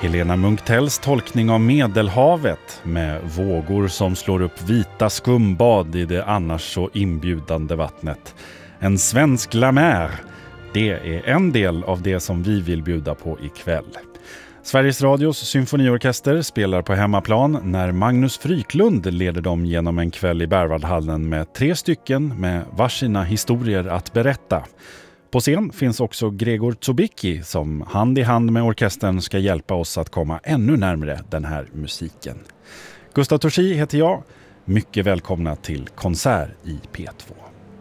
Helena Munktells tolkning av Medelhavet med vågor som slår upp vita skumbad i det annars så inbjudande vattnet. En svensk La Mer, det är en del av det som vi vill bjuda på ikväll. Sveriges Radios symfoniorkester spelar på hemmaplan när Magnus Fryklund leder dem genom en kväll i Berwaldhallen med 3 stycken med varsina historier att berätta. På scen finns också Gregor Zubicki som hand i hand med orkestern ska hjälpa oss att komma ännu närmare den här musiken. Gustav Torsi heter jag. Mycket välkomna till Konsert i P2.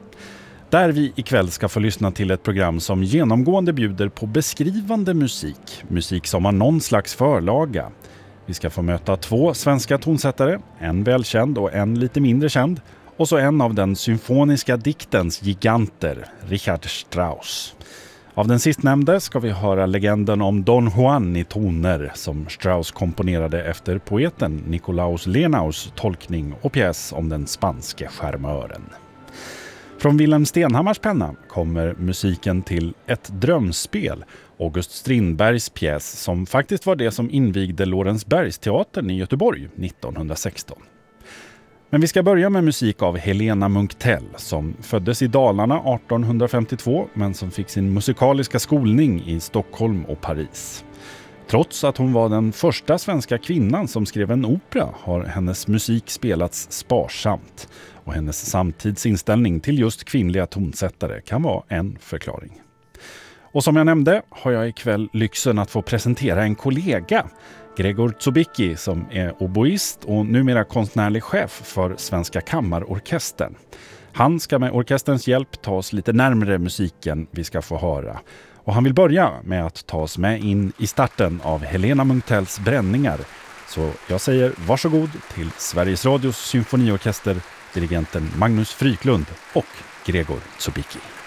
Där vi ikväll ska få lyssna till ett program som genomgående bjuder på beskrivande musik. Musik som har någon slags förlaga. Vi ska få möta 2 svenska tonsättare, en välkänd och en lite mindre känd. Och så en av den symfoniska diktens giganter, Richard Strauss. Av den sistnämnde ska vi höra legenden om Don Juan i toner som Strauss komponerade efter poeten Nikolaus Lenaus tolkning och pjäs om den spanske charmören. Från Wilhelm Stenhammars penna kommer musiken till Ett drömspel, August Strindbergs pjäs som faktiskt var det som invigde Lorensbergsteatern i Göteborg 1916. Men vi ska börja med musik av Helena Munktell som föddes i Dalarna 1852 men som fick sin musikaliska skolning i Stockholm och Paris. Trots att hon var den första svenska kvinnan som skrev en opera har hennes musik spelats sparsamt och hennes samtidsinställning till just kvinnliga tonsättare kan vara en förklaring. Och som jag nämnde har jag ikväll lyxen att få presentera en kollega, Gregor Zubicki, som är oboist och numera konstnärlig chef för Svenska Kammarorkestern. Han ska med orkesterns hjälp ta oss lite närmare musiken vi ska få höra. Och han vill börja med att ta oss med in i starten av Helena Munktells bränningar. Så jag säger varsågod till Sveriges Radios symfoniorkester, dirigenten Magnus Fryklund och Gregor Zubicki.